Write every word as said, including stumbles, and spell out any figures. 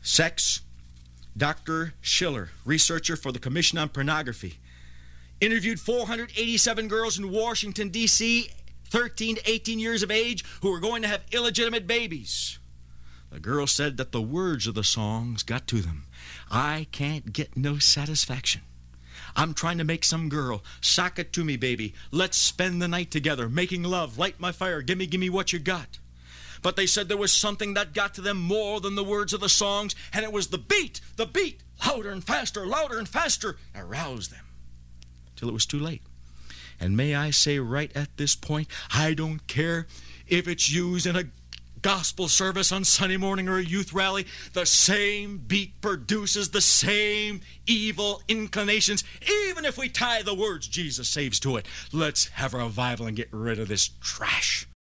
Sex. Doctor Schiller, researcher for the Commission on Pornography, interviewed four hundred eighty-seven girls in Washington, D C, thirteen to eighteen years of age, who were going to have illegitimate babies. The girls said that the words of the songs got to them. I can't get no satisfaction. I'm trying to make some girl. Sock it to me, baby. Let's spend the night together, making love. Light my fire. Gimme, gimme what you got. But they said there was something that got to them more than the words of the songs, and it was the beat, the beat, louder and faster, louder and faster, aroused them till it was too late. And may I say right at this point, I don't care if it's used in a gospel service on Sunday morning or a youth rally, the same beat produces the same evil inclinations, even if we tie the words Jesus saves to it. Let's have a revival and get rid of this trash.